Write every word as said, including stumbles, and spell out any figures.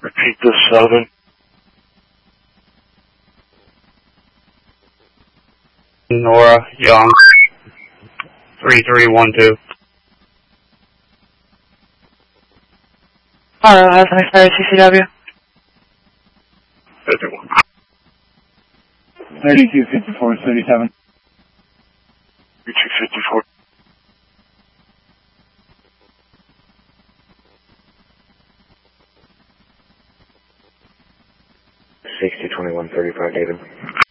Repeat this, Sullivan. Nora Young, three three one two. Alright, I have an expired C C W. fifty-one. thirty-two fifty-four thirty-seven. thirty-two fifty-four. sixty twenty-one thirty-five, David.